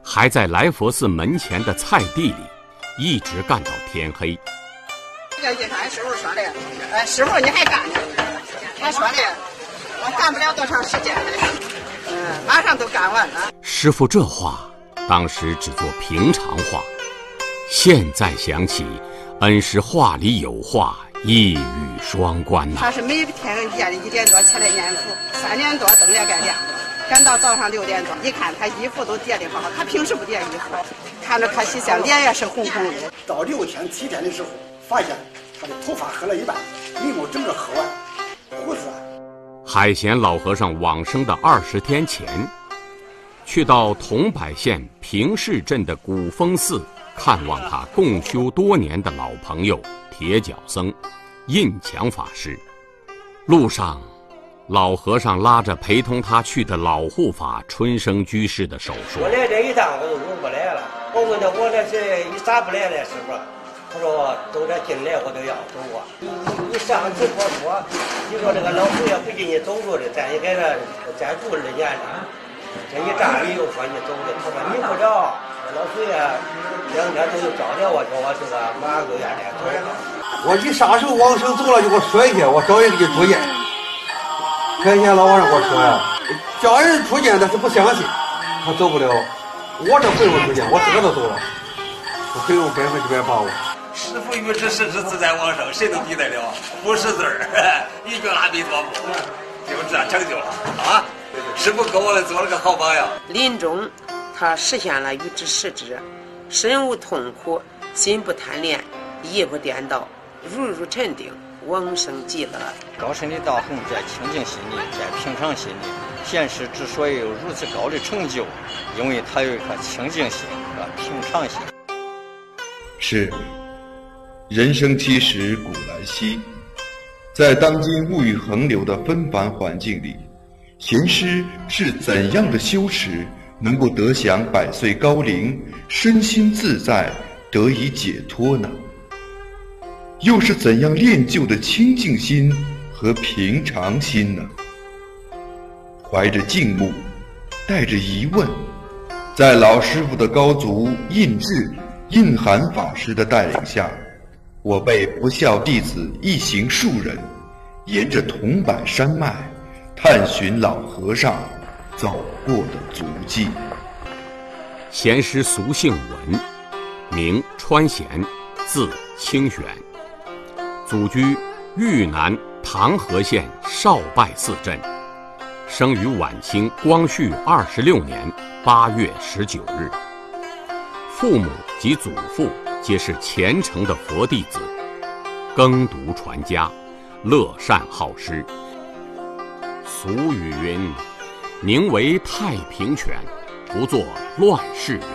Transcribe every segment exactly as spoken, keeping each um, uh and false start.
还在来佛寺门前的菜地里，一直干到天黑。 这个一看师傅说的，呃，师傅你还干呢？他说的，我干不了多长时间，嗯，马上都干完了。 师傅这话当时只做平常话，现在想起，恩师话里有话，一语双关呐、啊。 他是每天夜里一点多起来念佛，三点多灯也该亮了，赶到早上六点多，一看他衣服都叠得好，他平时不叠衣服，看着可喜相，脸也是红红的。 到六天七天的时候，发现他的头发喝了一半，眉毛整个喝完，胡子。 海贤老和尚往生的二十天前，去到桐柏县平市镇的古峰寺看望他共修多年的老朋友铁脚僧印强法师。路上，老和尚拉着陪同他去的老护法春生居士的手说：“ 我来这一趟我都用不来了。我问他，我这是一啥不来了，师傅？他说都这进来我都要走啊。你你你上次我说，你说这个老祖爷不给你走着的，咱也给他再住二年了。这一站里又说你走的，他说你不着，老祖爷两天都找着我，叫我这个马上就愿来走。 我一啥时候往生走了就给我说一下，我找人给你出见。天天老和尚给我说呀，叫人出见他是不相信，他走不了。我这回我出见，我自个都走了，我可以用百分之百把握。 师父语之实之自在往生，谁能比得了？不识字儿，一句阿弥陀佛，就这样成就了啊！师父给我们做了个好榜样。 临终，他实现了语之实之，身无痛苦，心不贪恋，意不颠倒，如如沉定，往生极乐。 高深的道行在清净心里，在平常心里。贤师之所以有如此高的成就，因为他有一颗清净心和平常心。 是。人生七十古来稀，在当今物欲横流的纷繁环境里，贤师是怎样的修持能够得享百岁高龄，身心自在，得以解脱呢？又是怎样练就的清净心和平常心呢？怀着敬慕，带着疑问，在老师傅的高足印智、印涵法师的带领下，我辈不孝弟子一行数人，沿着桐柏山脉，探寻老和尚走过的足迹。 贤师俗姓文，名川贤，字清玄，祖居豫南唐河县少拜寺镇，生于晚清光绪二十六年八月十九日。父母及祖父皆是虔诚的佛弟子，耕读传家，乐善好施。俗语云：“宁为太平犬，不做乱世人。”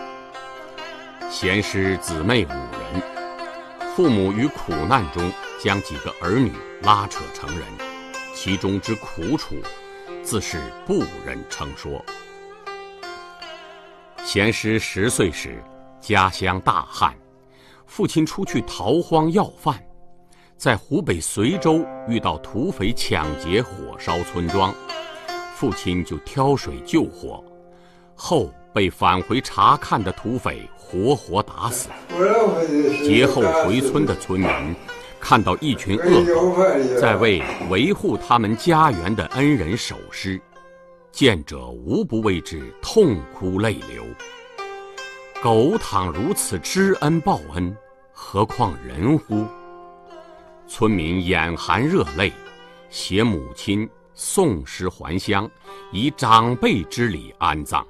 贤师姊妹五人，父母于苦难中将几个儿女拉扯成人，其中之苦楚，自是不忍称说。贤师十岁时，家乡大旱，父亲出去逃荒要饭，在湖北随州遇到土匪抢劫火烧村庄，父亲就挑水救火，后被返回查看的土匪活活打死。劫后回村的村民看到一群恶狗在为维护他们家园的恩人守尸，见者无不为之痛哭泪流。狗倘如此知恩报恩，何况人乎？村民眼含热泪，携母亲送尸还乡，以长辈之礼安葬。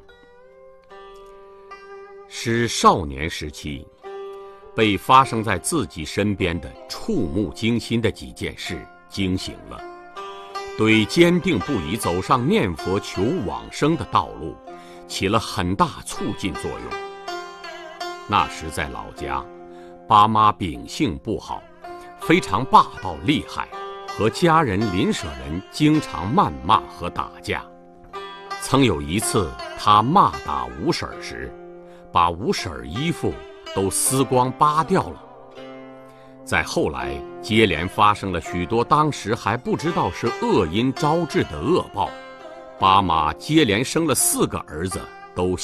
是少年时期被发生在自己身边的触目惊心的几件事惊醒了，对坚定不移走上念佛求往生的道路起了很大促进作用。那时在老家，爸妈秉性不好，非常霸道厉害，和家人邻舍人经常谩骂和打架。曾有一次他骂打吴婶时，把吴婶衣服都撕光扒掉了。再后来接连发生了许多当时还不知道是恶因招致的恶报，爸妈接连生了四个儿子，都